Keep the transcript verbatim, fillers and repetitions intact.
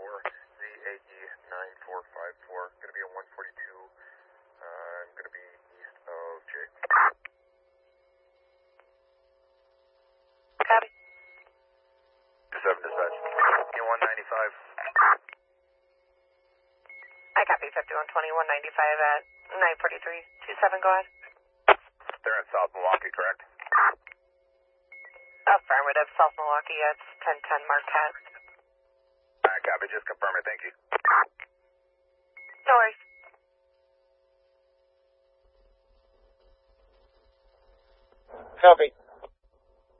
four, Z A E nine four five four. Going to be on one forty-two. Uh, I'm going to be east of Jake. Copy. seven dispatch. one ninety-five. I copy fifty-one twenty, one ninety-five at nine forty-three. two seven, go ahead. They're in South Milwaukee, correct? Affirmative, South Milwaukee, it's ten ten Marquette. Alright, copy, just confirm it, thank you. No worries. Copy.